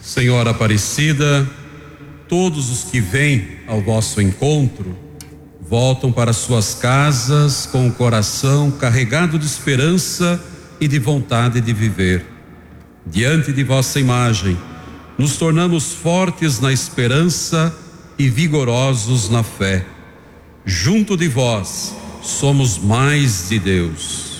Senhora Aparecida, todos os que vêm ao vosso encontro voltam para suas casas com o coração carregado de esperança e de vontade de viver. Diante de vossa imagem, nos tornamos fortes na esperança e vigorosos na fé. Junto de vós, somos mais de Deus.